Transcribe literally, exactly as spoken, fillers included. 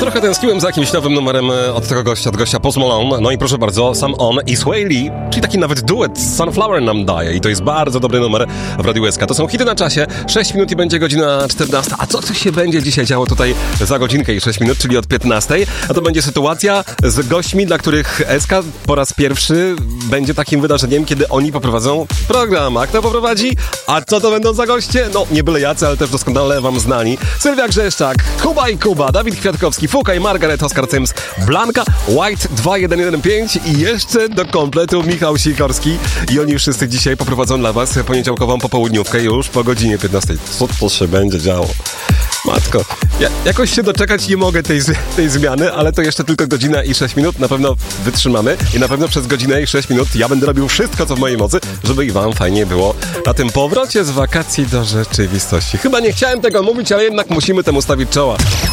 trochę tęskniłem za jakimś nowym numerem od tego gościa, od gościa Post Malone. No i proszę bardzo, Sam On i Sway Lee, czyli taki nawet duet Sunflower nam daje i to jest bardzo dobry numer w Radiu S K. To są hity na czasie, sześć minut i będzie godzina czternasta. A co tu się będzie dzisiaj działo tutaj za godzinkę i sześć minut, czyli od piętnastej? A to będzie sytuacja z gośćmi, dla których S K po raz pierwszy będzie takim wydarzeniem, kiedy oni poprowadzą program. A kto poprowadzi? A co to będą za goście? No, nie byle jacy, ale też doskonale wam znani. Sylwia Grzeszczak, Kuba i Kuba, Dawid Kwiatkowski, Fuka i Margaret, Oskar Cyms, Blanka, White dwa jeden jeden pięć i jeszcze do kompletu Michał Sikorski. I oni wszyscy dzisiaj poprowadzą dla was poniedziałkową popołudniówkę już po godzinie piętnastej. Co to się będzie działo? Matko, ja jakoś się doczekać nie mogę tej, tej zmiany, ale to jeszcze tylko godzina i sześć minut. Na pewno wytrzymamy i na pewno przez godzinę i sześć minut ja będę robił wszystko, co w mojej mocy, żeby i wam fajnie było na tym powrocie z wakacji do rzeczywistości. Chyba nie chciałem tego mówić, ale jednak musimy temu stawić czoła.